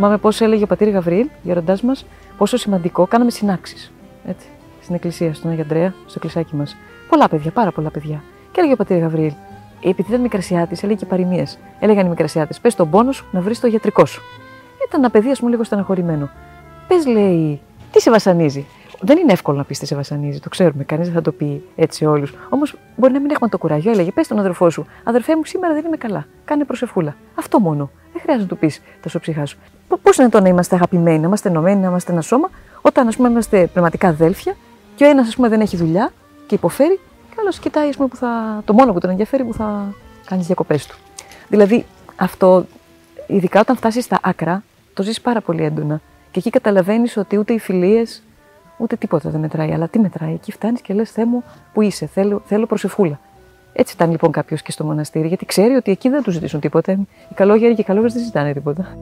Θυμάμαι πώς έλεγε ο πατήρ Γαβριήλ, γέροντάς μας, πόσο σημαντικό κάναμε συνάξεις. Έτσι, στην εκκλησία, στον Άγιο Ανδρέα, στο εκκλησάκι μας. Πολλά παιδιά, πάρα πολλά παιδιά. Και έλεγε ο πατήρ Γαβριήλ, επειδή ήταν Μικρασιάτης, έλεγε και παροιμίες. Έλεγαν οι Μικρασιάτες, πες τον πόνο σου να βρεις το γιατρικό σου. Ήταν ένα παιδί, ας πούμε, λίγο στεναχωρημένο. Πες, λέει, τι σε βασανίζει. Δεν είναι εύκολο να πει τι σε βασανίζει, το ξέρουμε. Κανείς δεν θα το πει έτσι σε όλους. Όμως μπορεί να μην έχουμε το κουράγιο. Έλεγε, πες τον αδερφό σου, αδερφέ μου, σήμερα δεν είμαι καλά. Κάνε προσευχούλα. Αυτό μόνο. Δεν χρειάζεται να του πει τα σοψυχά σου. Πώς είναι το να είμαστε αγαπημένοι, να είμαστε ενωμένοι, να είμαστε ένα σώμα, όταν ας πούμε είμαστε πραγματικά αδέλφια και ο ένας ας πούμε δεν έχει δουλειά και υποφέρει, και ο άλλος κοιτάει ας πούμε, που το μόνο που τον ενδιαφέρει που θα κάνει τις διακοπές του. Δηλαδή αυτό, ειδικά όταν φτάσεις στα άκρα, το ζεις πάρα πολύ έντονα. Και εκεί καταλαβαίνεις ότι ούτε οι φιλίες, ούτε τίποτα δεν μετράει. Αλλά τι μετράει, εκεί φτάνεις και λες, Θεέ μου, που είσαι, θέλω προσευχούλα. Έτσι ήταν λοιπόν κάποιος και στο μοναστήρι, γιατί ξέρει ότι εκεί δεν του ζητήσουν τίποτα. Οι καλόγεροι και οι καλόγερες δεν ζητάνε τίποτα.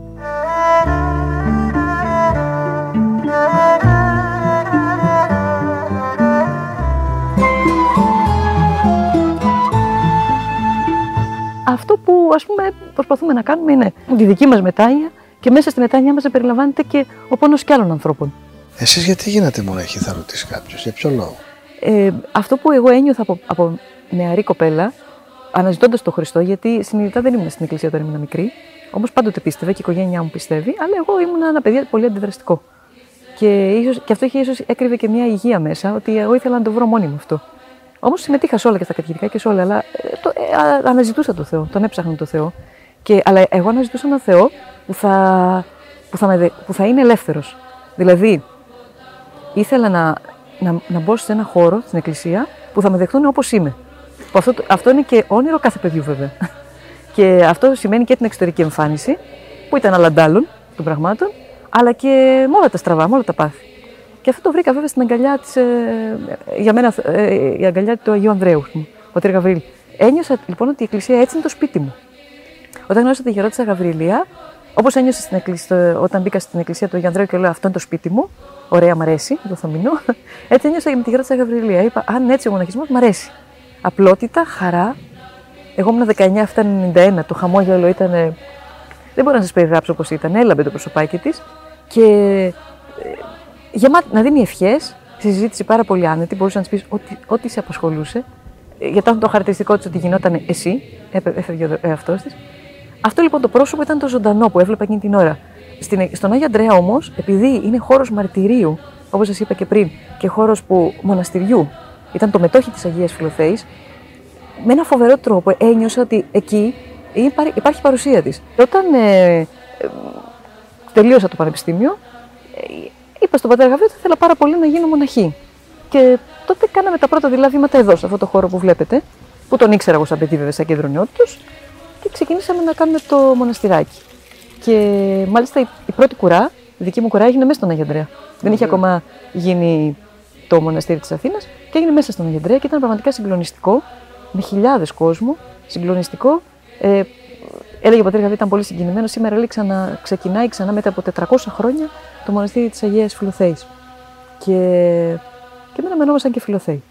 Αυτό που ας πούμε προσπαθούμε να κάνουμε είναι τη δική μας μετάνοια και μέσα στη μετάνοια μας περιλαμβάνεται και ο πόνος και άλλων ανθρώπων. Εσείς γιατί γίνατε μοναχή, θα ρωτήσει κάποιος, για ποιο λόγο? Αυτό που εγώ ένιωθα από νεαρή κοπέλα, αναζητώντας τον Χριστό, γιατί συνειδητά δεν ήμουν στην εκκλησία όταν ήμουν μικρή, όμως πάντοτε πίστευα και η οικογένειά μου πιστεύει, αλλά εγώ ήμουν ένα παιδί πολύ αντιδραστικό. Και αυτό ίσως έκρυβε και μια υγεία μέσα, ότι εγώ ήθελα να το βρω μόνη μου αυτό. Όμως συμμετείχα σε όλα και στα κατηχητικά και σε όλα, αλλά αναζητούσα τον Θεό, τον έψαχνα τον Θεό. Αλλά εγώ αναζητούσα έναν Θεό που θα είναι ελεύθερος. Δηλαδή, ήθελα να μπω σε ένα χώρο, στην εκκλησία, που θα με δεχτούν όπως είμαι. Αυτό είναι και όνειρο κάθε παιδιού βέβαια. Και αυτό σημαίνει και την εξωτερική εμφάνιση, που ήταν αλαντάλλων των πραγμάτων, αλλά και με όλα τα στραβά, με όλα τα πάθη. Και αυτό το βρήκα βέβαια στην αγκαλιά για μένα, η αγκαλιά του Αγίου Ανδρέου, ο πατήρ Γαβριήλ. Ένιωσα λοιπόν ότι η εκκλησία έτσι είναι το σπίτι μου. Όταν γνώρισα τη γερόντισσα Γαβριηλία, όπως ένιωσα όταν μπήκα στην εκκλησία του Αγίου Ανδρέου και λέω αυτό είναι το σπίτι μου, ωραία, μ' αρέσει, εδώ θα μείνω. Έτσι ένιωσα και με τη γερόντισσα Γαβριηλία. Είπα, αν έτσι ο μοναχισμός μ' αρέσει. Απλότητα, χαρά. Εγώ ήμουν 19, αυτά 91, το χαμόγελο ήταν. Δεν μπορώ να σας περιγράψω πώς ήταν, έλαμπε το προσωπάκι της. Και γεμάτη να δίνει ευχές, συζήτηση πάρα πολύ άνετη, μπορούσε να της πεις ό,τι σε απασχολούσε. Γιατί ήταν το χαρακτηριστικό της ότι γινόταν εσύ, έφευγε ο εαυτός της. Αυτό λοιπόν το πρόσωπο ήταν το ζωντανό που έβλεπα εκείνη την ώρα. Στον Άγιο Ανδρέα όμως, επειδή είναι χώρος μαρτυρίου, όπως σας είπα και πριν, και χώρος μοναστηριού, ήταν το μετόχι της Αγίας Φιλοθέης, με ένα φοβερό τρόπο ένιωσα ότι εκεί υπάρχει παρουσία της. Όταν τελείωσα το πανεπιστήμιο, είπα στον πατέρα Γαβριήλ ότι ήθελα πάρα πολύ να γίνω μοναχή. Και τότε κάναμε τα πρώτα δειλά βήματα εδώ, σε αυτό το χώρο που βλέπετε, που τον ήξερα εγώ σαν παιδί βέβαια, σαν κέντρο νεότητος, και ξεκινήσαμε να κάνουμε το μοναστηράκι. Και μάλιστα η πρώτη κουρά, η δική μου κουρά, έγινε μέσα στον Άγιο Ανδρέα. Δεν είχε ακόμα γίνει το μοναστήρι της Αθήνας και έγινε μέσα στον Άγιο Ανδρέα και ήταν πραγματικά συγκλονιστικό, με χιλιάδες κόσμο, συγκλονιστικό. Έλεγε ο πατήρ Γαβριήλ, ήταν πολύ συγκινημένο. Σήμερα λέει ξεκινάει ξανά μετά από 400 χρόνια το μοναστήρι της Αγίας Φιλοθέης. Και εμένα με ονόμασαν και Φιλοθέη.